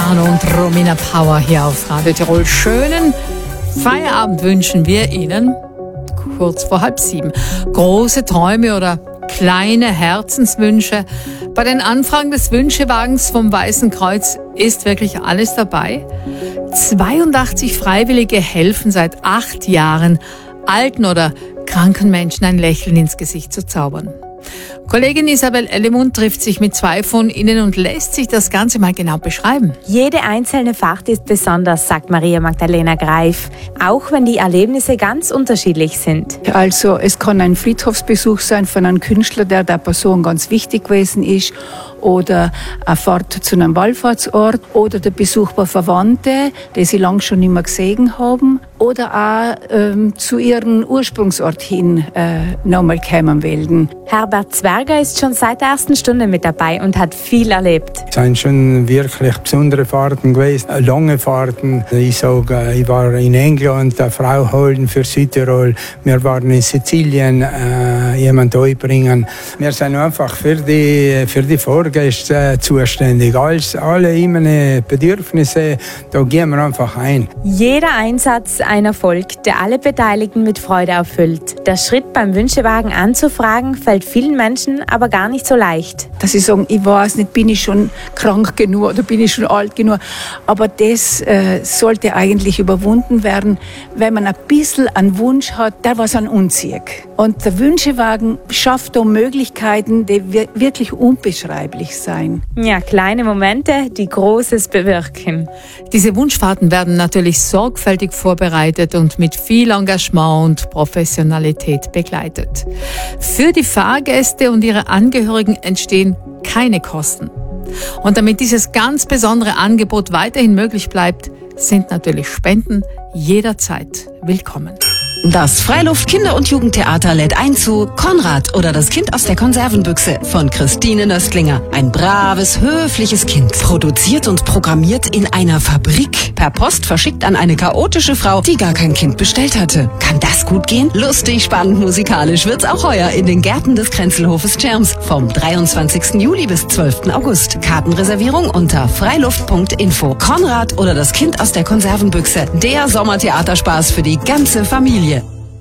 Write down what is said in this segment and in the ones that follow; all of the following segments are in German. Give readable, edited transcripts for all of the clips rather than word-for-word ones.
Arno und Romina Power hier auf Radio Tirol. Schönen Feierabend wünschen wir Ihnen, kurz vor 6:30. Große Träume oder kleine Herzenswünsche. Bei den Anfragen des Wünschewagens vom Weißen Kreuz ist wirklich alles dabei. 82 Freiwillige helfen seit 8 Jahren, alten oder kranken Menschen ein Lächeln ins Gesicht zu zaubern. Kollegin Isabel Ellemund trifft sich mit 2 von ihnen und lässt sich das Ganze mal genau beschreiben. Jede einzelne Fahrt ist besonders, sagt Maria Magdalena Greif, auch wenn die Erlebnisse ganz unterschiedlich sind. Also es kann ein Friedhofsbesuch sein von einem Künstler, der Person ganz wichtig gewesen ist, oder eine Fahrt zu einem Wallfahrtsort oder der Besuch bei Verwandten, die sie lange schon nicht mehr gesehen haben, oder auch zu ihrem Ursprungsort hin nochmal kommen wollen. Herbert Zwerger ist schon seit der ersten Stunde mit dabei und hat viel erlebt. Es sind schon wirklich besondere Fahrten gewesen, lange Fahrten. Ich war in England eine Frau holen für Südtirol. Wir waren in Sizilien, jemand bringen. Wir sind einfach für die Fahrgäste zuständig. Alle meine Bedürfnisse, da gehen wir einfach ein. Jeder Einsatz ein Erfolg, der alle Beteiligten mit Freude erfüllt. Der Schritt beim Wünschewagen anzufragen, fällt vielen Menschen aber gar nicht so leicht. Dass sie sagen, ich weiß nicht, bin ich schon krank genug oder bin ich schon alt genug. Aber das sollte eigentlich überwunden werden, wenn man ein bisschen einen Wunsch hat, der was an unzieht. Und der Wünschewagen schafft da Möglichkeiten, die wirklich unbeschreiblich sein. Ja, kleine Momente, die Großes bewirken. Diese Wunschfahrten werden natürlich sorgfältig vorbereitet und mit viel Engagement und Professionalität begleitet. Für die Fahrgäste und ihre Angehörigen entstehen keine Kosten. Und damit dieses ganz besondere Angebot weiterhin möglich bleibt, sind natürlich Spenden jederzeit willkommen. Das Freiluft-Kinder- und Jugendtheater lädt ein zu Konrad oder das Kind aus der Konservenbüchse von Christine Nöstlinger. Ein braves, höfliches Kind. Produziert und programmiert in einer Fabrik. Per Post verschickt an eine chaotische Frau, die gar kein Kind bestellt hatte. Kann das gut gehen? Lustig, spannend, musikalisch wird's auch heuer in den Gärten des Kränzelhofes Tschirms vom 23. Juli bis 12. August. Kartenreservierung unter freiluft.info. Konrad oder das Kind aus der Konservenbüchse. Der Sommertheaterspaß für die ganze Familie.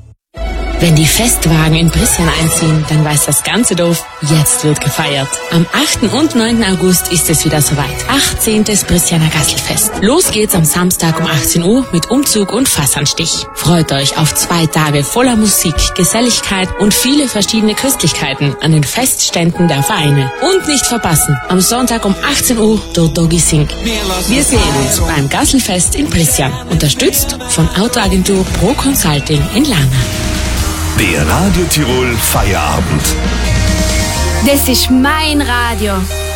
Wenn die Festwagen in Prissian einziehen, dann weiß das ganze Dorf, jetzt wird gefeiert. Am 8. und 9. August ist es wieder soweit. 18. Prissianer Gasselfest. Los geht's am Samstag um 18 Uhr mit Umzug und Fassanstich. Freut euch auf 2 Tage voller Musik, Geselligkeit und viele verschiedene Köstlichkeiten an den Festständen der Vereine. Und nicht verpassen, am Sonntag um 18 Uhr der Doggy Sing. Wir sehen uns beim Gasselfest in Prissian. Unterstützt von Autoagentur Pro Consulting in Lana. Der Radio Tirol Feierabend. Das ist mein Radio.